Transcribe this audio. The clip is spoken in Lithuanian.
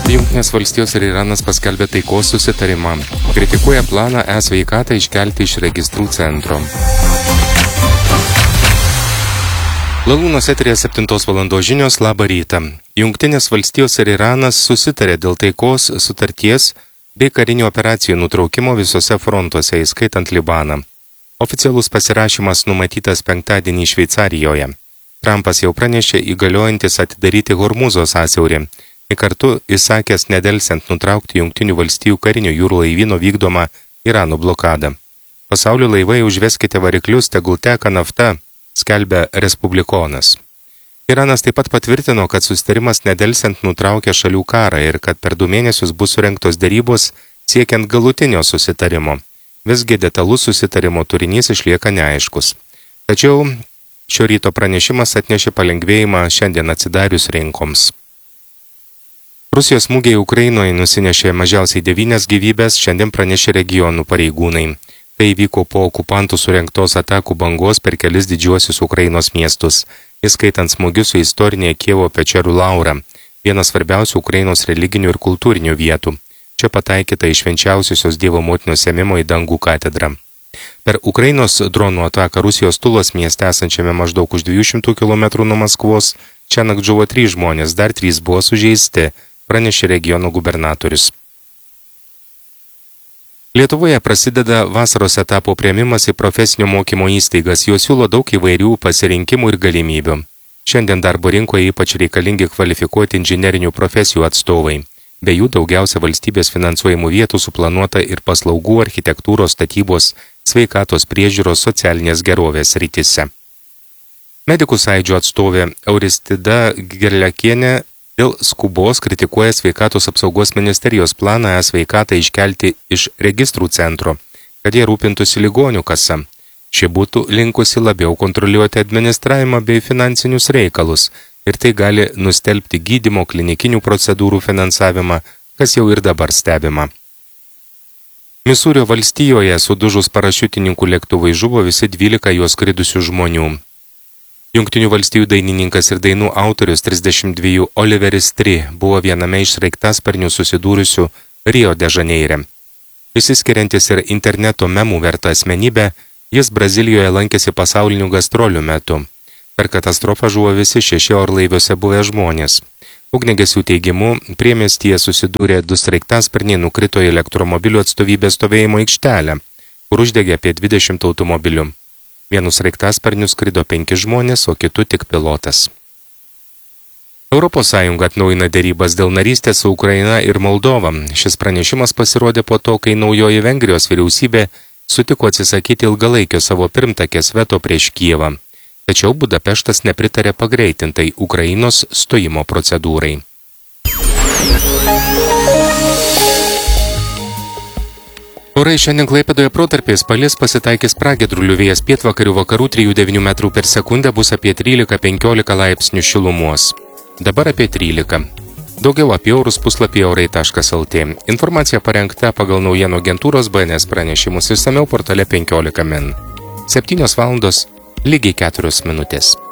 Jungtinės valstijos ir Iranas paskelbė taikos susitarimą. Kritikuoja planą e-sveikatą iškelti iš registrų centro. Lalūnos eterėje 7 valandos žinios, labą rytą. Jungtinės valstijos ir Iranas susitarė dėl taikos sutarties bei karinių operacijų nutraukimo visose frontuose, įskaitant Libaną. Oficialus pasirašymas numatytas penktadienį Šveicarijoje. Trumpas jau pranešė įgaliojantis atidaryti Hormūzo sąsiaurį. Kartu įsakęs nedelsiant nutraukti Jungtinių valstijų karinių jūrų laivyno vykdomą Irano blokadą. Pasaulio laivai užveskite variklius, tegul teka nafta, skelbia Respublikonas. Iranas taip pat patvirtino, kad susitarimas nedelsiant nutraukė šalių karą ir kad per 2 mėnesius bus surengtos derybos siekiant galutinio susitarimo. Visgi detalus susitarimo turinys išlieka neaiškus. Tačiau šio ryto pranešimas atnešė palengvėjimą šiandien atsidarius rinkoms. Rusijos smūgiai Ukrainoje nusinešė mažiausiai 9 gyvybės, šiandien pranešė regionų pareigūnai. Tai įvyko po okupantų surengtos atakų bangos per kelis didžiuosius Ukrainos miestus, įskaitant smūgius su istorinė Kievo Pečerų Laura, vienas svarbiausių Ukrainos religinių ir kultūrinių vietų. Čia pataikyta į švenčiausiosios Dievo motinos ėmimo į dangų katedrą. Per Ukrainos dronų ataką Rusijos Tulos mieste esančiame maždaug už 200 km nuo Maskvos, šiąnakt žuvo 3 žmonės, dar 3 buvo sužeisti, pranešė regiono gubernatorius. Lietuvoje prasideda vasaros etapo priėmimas į profesinio mokymo įstaigas, jos siūlo daug įvairių pasirinkimų ir galimybių. Šiandien darbo rinkoje ypač reikalingi kvalifikuoti inžinerinių profesijų atstovai. Be jų daugiausia valstybės finansuojamų vietų suplanuota ir paslaugų, architektūros, statybos, sveikatos priežiūros, socialinės gerovės srityse. Medikų sąjūdžio atstovė Auristida Gerliakienė dėl skubos kritikuoja Sveikatos apsaugos ministerijos planą e-sveikatą iškelti iš registrų centro, kad jie rūpintųsi ligonių kasa. Ši būtų linkusi labiau kontroliuoti administravimą bei finansinius reikalus ir tai gali nustelbti gydymo klinikinių procedūrų finansavimą, kas jau ir dabar stebima. Misūrio valstijoje sudužus parašiutininkų lėktuvai žuvo visi 12 juos skridusių žmonių. Jungtinių valstijų dainininkas ir dainų autorius 32 Oliveris Tri buvo viename iš sraigtasparnių susidūrusių Rio de Žaneire. Išsiskiriantis ir interneto memų verta asmenybė, jis Brazilijoje lankėsi pasaulinių gastrolių metu. Per katastrofą žuvo visi 6 orlaiviuose buvę žmonės. Ugniagesių teigimu, priemiestyje susidūrė 2 sraigtasparniai nukrito į elektromobilių atstovybės stovėjimo aikštelę, kur uždegė apie 20 automobilių. Vienu sraigtasparniu skrido 5 žmonės, o kitu tik pilotas. Europos Sąjunga atnaujina derybas dėl narystės su Ukraina ir Moldova. Šis pranešimas pasirodė po to, kai naujoji Vengrijos vyriausybė sutiko atsisakyti ilgalaikio savo pirmtakės veto prieš Kijevą. Tačiau Budapeštas nepritarė pagreitintai Ukrainos stojimo procedūrai. Orai šiandien Klaipėdoje protarpiais palis pasitaikys pragiedrulių, vėjas pietvakarių vakarų 3–9 metrų per sekundę, bus apie 13–15 laipsnių šilumos. Dabar apie 13. Daugiau apie orus puslapyje orai.lt. Informacija parengta pagal naujienų agentūros BNS pranešimus, išsamiau portale 15 min. 7 valandos lygiai 4 minutės.